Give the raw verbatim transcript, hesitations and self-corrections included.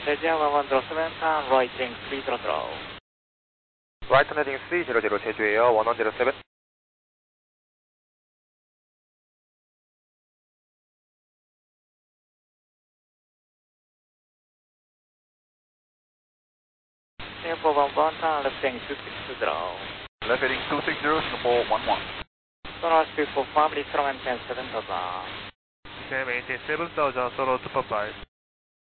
Zhejiang one one zero seven, turn right heading three zero zero. Right turn heading three zero zero, 제주에요, one one zero seven. Singapore one one, turn left heading two six two zero. Left heading two six zero, Singapore one one. Sonar speed for family, strong and ten seven thousand. Okay, maintain seven thousand, solo two five five.